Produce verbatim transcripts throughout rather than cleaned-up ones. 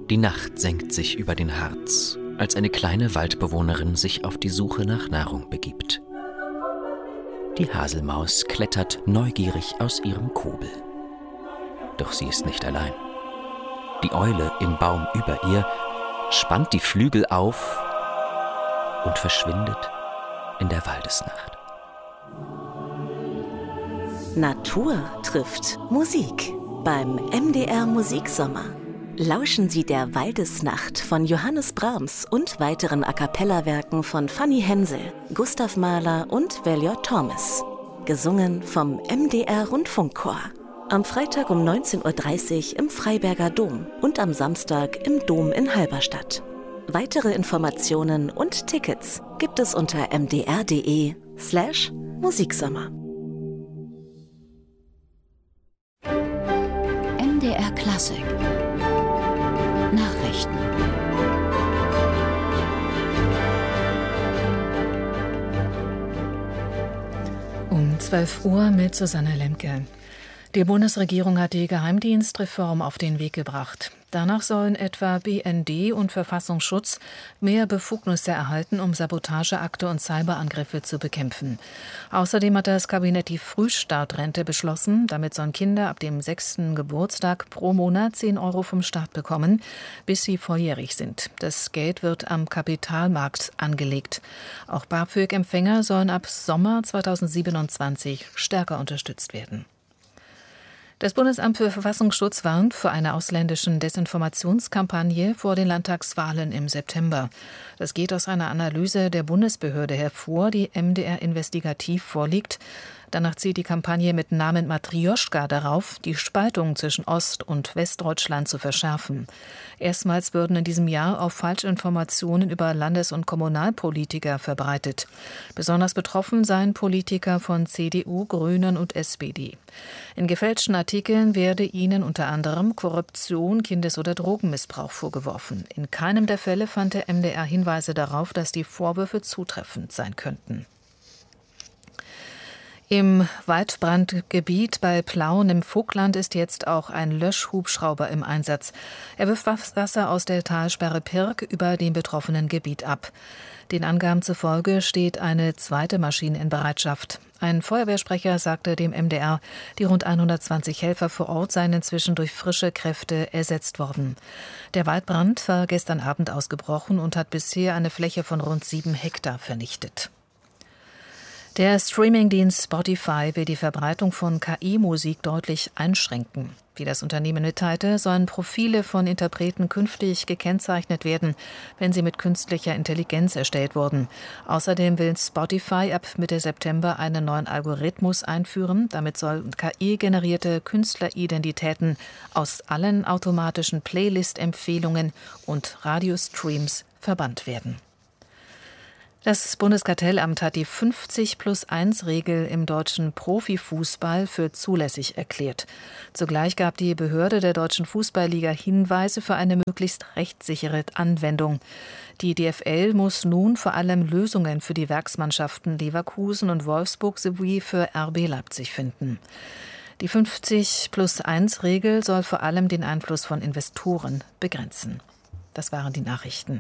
Die Nacht senkt sich über den Harz, als eine kleine Waldbewohnerin sich auf die Suche nach Nahrung begibt. Die Haselmaus klettert neugierig aus ihrem Kobel. Doch sie ist nicht allein. Die Eule im Baum über ihr spannt die Flügel auf und verschwindet in der Waldesnacht. Natur trifft Musik beim M D R Musiksommer. Lauschen Sie der Waldesnacht von Johannes Brahms und weiteren A-cappella-Werken von Fanny Hensel, Gustav Mahler und Valior Thomas. Gesungen vom M D R Rundfunkchor. Am Freitag um neunzehn Uhr dreißig im Freiberger Dom und am Samstag im Dom in Halberstadt. Weitere Informationen und Tickets gibt es unter mdr.de slash Musiksommer. M D R Klassik Nachrichten. Um zwölf Uhr mit Susanne Lemke. Die Bundesregierung hat die Geheimdienstreform auf den Weg gebracht. Danach sollen etwa B N D und Verfassungsschutz mehr Befugnisse erhalten, um Sabotageakte und Cyberangriffe zu bekämpfen. Außerdem hat das Kabinett die Frühstartrente beschlossen. Damit sollen Kinder ab dem sechsten Geburtstag pro Monat zehn Euro vom Staat bekommen, bis sie volljährig sind. Das Geld wird am Kapitalmarkt angelegt. Auch BAföG-Empfänger sollen ab Sommer zweitausendsiebenundzwanzig stärker unterstützt werden. Das Bundesamt für Verfassungsschutz warnt vor einer ausländischen Desinformationskampagne vor den Landtagswahlen im September. Das geht aus einer Analyse der Bundesbehörde hervor, die M D R investigativ vorliegt. Danach zielt die Kampagne mit Namen Matrioschka darauf, die Spaltung zwischen Ost- und Westdeutschland zu verschärfen. Erstmals würden in diesem Jahr auch Falschinformationen über Landes- und Kommunalpolitiker verbreitet. Besonders betroffen seien Politiker von C D U, Grünen und S P D. In gefälschten Artikeln werde ihnen unter anderem Korruption, Kindes- oder Drogenmissbrauch vorgeworfen. In keinem der Fälle fand der M D R Hinweise darauf, dass die Vorwürfe zutreffend sein könnten. Im Waldbrandgebiet bei Plauen im Vogtland ist jetzt auch ein Löschhubschrauber im Einsatz. Er wirft Wasser aus der Talsperre Pirk über dem betroffenen Gebiet ab. Den Angaben zufolge steht eine zweite Maschine in Bereitschaft. Ein Feuerwehrsprecher sagte dem M D R, die rund hundertzwanzig Helfer vor Ort seien inzwischen durch frische Kräfte ersetzt worden. Der Waldbrand war gestern Abend ausgebrochen und hat bisher eine Fläche von rund sieben Hektar vernichtet. Der Streamingdienst Spotify will die Verbreitung von K I-Musik deutlich einschränken. Wie das Unternehmen mitteilte, sollen Profile von Interpreten künftig gekennzeichnet werden, wenn sie mit künstlicher Intelligenz erstellt wurden. Außerdem will Spotify ab Mitte September einen neuen Algorithmus einführen. Damit sollen K I-generierte Künstleridentitäten aus allen automatischen Playlist-Empfehlungen und Radiostreams verbannt werden. Das Bundeskartellamt hat die fünfzig plus eins Regel im deutschen Profifußball für zulässig erklärt. Zugleich gab die Behörde der Deutschen Fußballliga Hinweise für eine möglichst rechtssichere Anwendung. Die D F L muss nun vor allem Lösungen für die Werksmannschaften Leverkusen und Wolfsburg sowie für R B Leipzig finden. Die fünfzig plus eins Regel soll vor allem den Einfluss von Investoren begrenzen. Das waren die Nachrichten.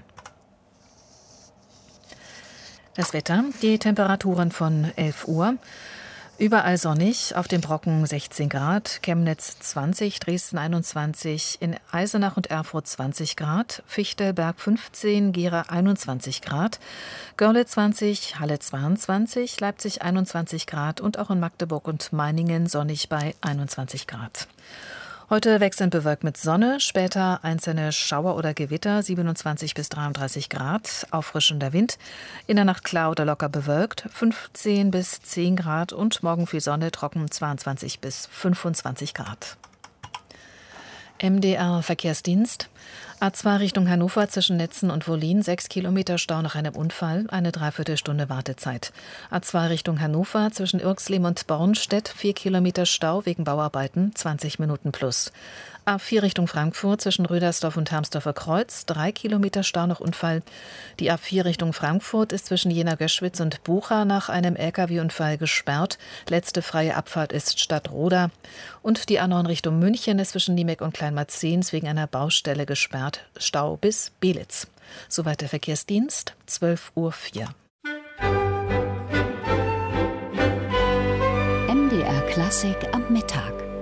Das Wetter, die Temperaturen von elf Uhr. Überall sonnig, auf dem Brocken sechzehn Grad, Chemnitz zwanzig, Dresden einundzwanzig, in Eisenach und Erfurt zwanzig Grad, Fichtelberg fünfzehn, Gera einundzwanzig Grad, Görlitz zwanzig, Halle zweiundzwanzig, Leipzig einundzwanzig Grad und auch in Magdeburg und Meiningen sonnig bei einundzwanzig Grad. Heute wechselnd bewölkt mit Sonne, später einzelne Schauer oder Gewitter, siebenundzwanzig bis dreiunddreißig Grad, auffrischender Wind. In der Nacht klar oder locker bewölkt, fünfzehn bis zehn Grad und morgen viel Sonne, trocken zweiundzwanzig bis fünfundzwanzig Grad. M D R Verkehrsdienst. A zwei Richtung Hannover zwischen Netzen und Wollin, sechs Kilometer Stau nach einem Unfall, eine Dreiviertelstunde Wartezeit. A zwei Richtung Hannover zwischen Irxleben und Bornstedt, vier Kilometer Stau wegen Bauarbeiten, zwanzig Minuten plus. A vier Richtung Frankfurt zwischen Rödersdorf und Hermsdorfer Kreuz, drei Kilometer Stau nach Unfall. Die A vier Richtung Frankfurt ist zwischen Jena-Göschwitz und Bucha nach einem L K W-Unfall gesperrt. Letzte freie Abfahrt ist Stadtroda. Und die A neun Richtung München ist zwischen Niemek und Kleinmarzens wegen einer Baustelle gesperrt. Nordstau bis Belitz. Soweit der Verkehrsdienst, zwölf Uhr vier. M D R Klassik am Mittag.